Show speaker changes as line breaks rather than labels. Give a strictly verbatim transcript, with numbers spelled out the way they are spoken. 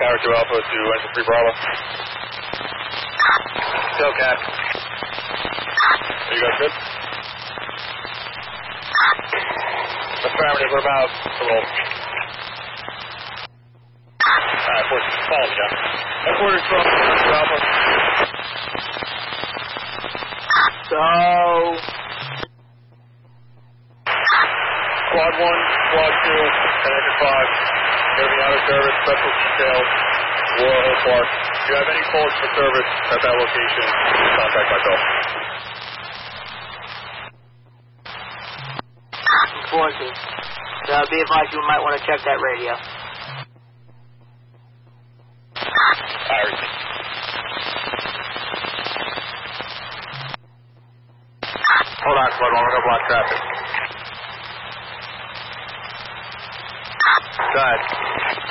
Tower two Alpha to Engine three Bravo. Still Cat. Are you guys good? Affirmative, we're about to roll. Alright, force, follow me down. Headquarters from two Alpha.
So...
Squad one, Squad two, and Engine five. Going to be out of service, special details, Royal Hill Park. If you have any calls for service at that location, contact myself.
Enforcing. So be advised you might want to check that radio.
Iris. Hold on, Squad one, we're going to block traffic. Go ahead.